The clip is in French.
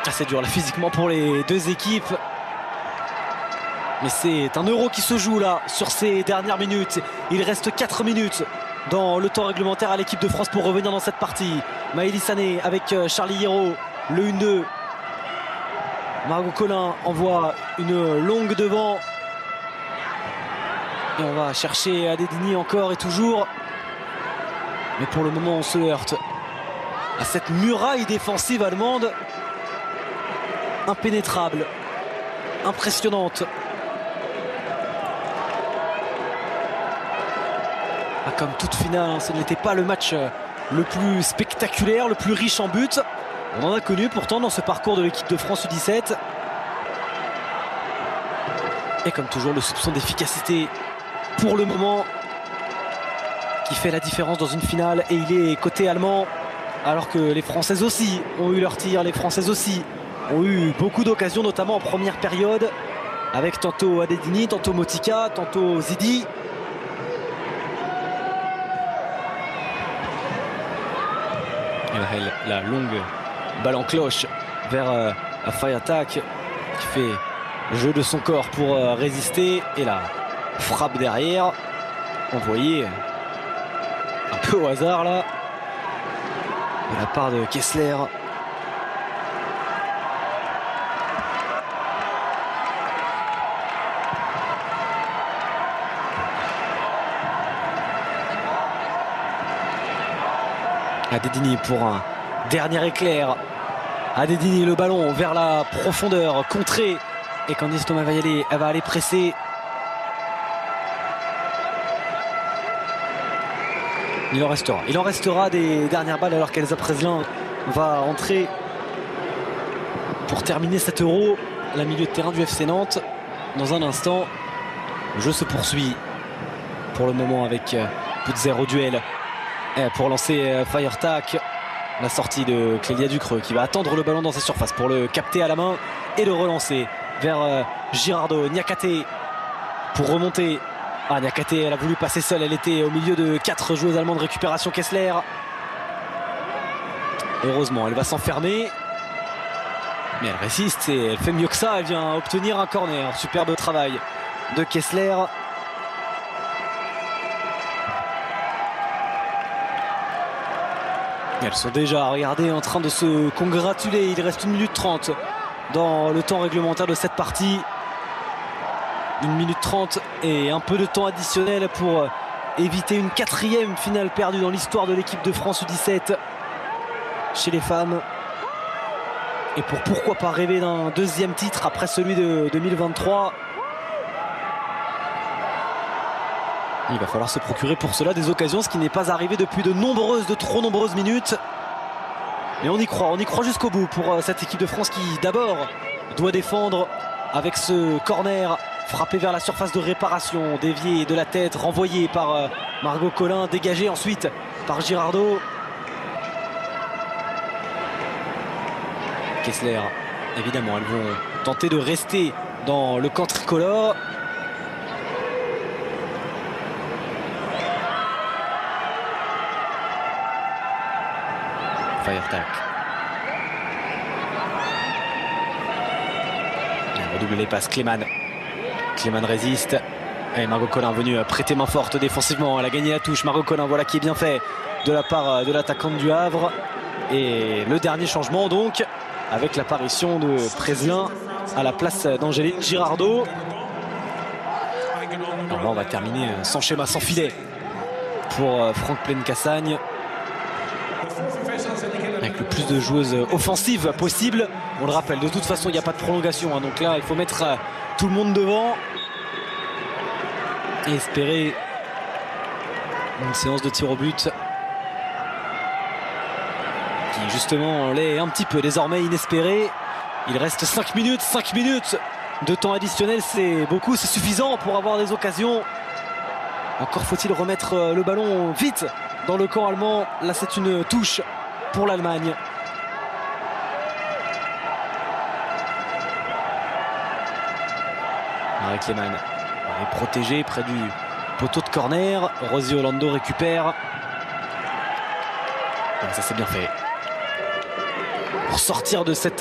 C'est dur là physiquement pour les deux équipes. Mais c'est un Euro qui se joue là sur ces dernières minutes. Il reste 4 minutes dans le temps réglementaire à l'équipe de France pour revenir dans cette partie. Maëlys Sané avec Charlie Hérault, le 1-2. Margot Collin envoie une longue devant. Et on va chercher Adedini encore et toujours. Mais pour le moment on se heurte à cette muraille défensive allemande. Impénétrable, impressionnante. Comme toute finale, hein, ce n'était pas le match le plus spectaculaire, le plus riche en buts. On en a connu pourtant dans ce parcours de l'équipe de France U17. Et comme toujours, le soupçon d'efficacité pour le moment qui fait la différence dans une finale. Et il est côté allemand, alors que les Françaises aussi ont eu leur tir. Les Françaises aussi ont eu beaucoup d'occasions, notamment en première période, avec tantôt Adedini, tantôt Motika, tantôt Zidi. Et la longue balle en cloche vers Fayatak qui fait jeu de son corps pour résister. Et la frappe derrière, envoyée un peu au hasard là, de la part de Kessler. Adedini pour un dernier éclair. Adedini, le ballon vers la profondeur, contré. Et Candice Thomas va y aller, elle va aller presser. Il en restera des dernières balles alors qu'Elsa Preslin va entrer pour terminer cet Euro. La milieu de terrain du FC Nantes. Dans un instant, le jeu se poursuit pour le moment avec Putzer au duel. Pour lancer Fayatak, la sortie de Clélia Ducreux qui va attendre le ballon dans sa surface pour le capter à la main et le relancer vers Girardot. Niakate pour remonter. Niakate, elle a voulu passer seule, elle était au milieu de 4 joueuses allemandes. Récupération Kessler. Heureusement, elle va s'enfermer. Mais elle résiste et elle fait mieux que ça, elle vient obtenir un corner. Superbe travail de Kessler. Elles sont déjà, regardez, en train de se congratuler. Il reste 1 minute 30 dans le temps réglementaire de cette partie. 1 minute 30 et un peu de temps additionnel pour éviter une 4e finale perdue dans l'histoire de l'équipe de France U17 chez les femmes. Et pour pourquoi pas rêver d'un 2e titre après celui de 2023. Il va falloir se procurer pour cela des occasions, ce qui n'est pas arrivé depuis de trop nombreuses minutes. Mais on y croit jusqu'au bout pour cette équipe de France qui d'abord doit défendre avec ce corner frappé vers la surface de réparation, dévié de la tête, renvoyé par Margot Collin, dégagé ensuite par Girardot. Kessler, évidemment, elles vont tenter de rester dans le camp tricolore. Fayatak. Redouble les passes, Cléman résiste. Et Margot Collin venue prêter main forte défensivement. Elle a gagné la touche. Margot Collin, voilà qui est bien fait de la part de l'attaquante du Havre. Et le dernier changement donc, avec l'apparition de Preslin à la place d'Angéline Girardot. Alors là, on va terminer sans schéma, sans filet pour Franck Pleine-Cassagne. Avec le plus de joueuses offensives possible. On le rappelle, de toute façon il n'y a pas de prolongation, hein, donc là il faut mettre tout le monde devant et espérer une séance de tir au but qui justement l'est un petit peu désormais inespérée. Il reste 5 minutes de temps additionnel, c'est beaucoup, c'est suffisant pour avoir des occasions. Encore faut-il remettre le ballon vite dans le camp allemand. Là c'est une touche pour l'Allemagne. Marie Cléman est protégée près du poteau de corner. Rosie Orlando récupère. Ça c'est bien fait. Pour sortir de cette